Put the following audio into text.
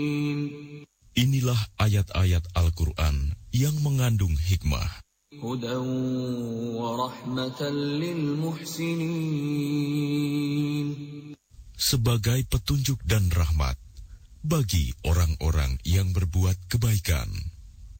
Inilah ayat-ayat Al-Quran yang mengandung hikmah. Hudan wa rahmatan lil muhsinin. Sebagai petunjuk dan rahmat bagi orang-orang yang berbuat kebaikan.